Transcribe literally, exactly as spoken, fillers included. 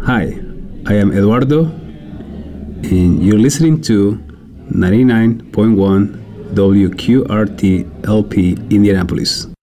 Hi, I am Eduardo, and you're listening to ninety-nine point one W Q R T L P Indianapolis.